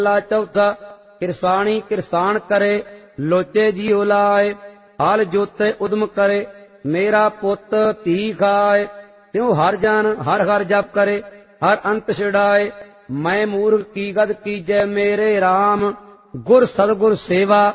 ला चौथा किरसाणी किरसान करे लोचे जियो लाए। हल जोते उदम करे मेरा पुत धी खाए। त्यों हर जन हर हर जप करे हर अंत छिड़ाए। मैं मूर्ख की गद कीजै मेरे राम गुर सतगुर सेवा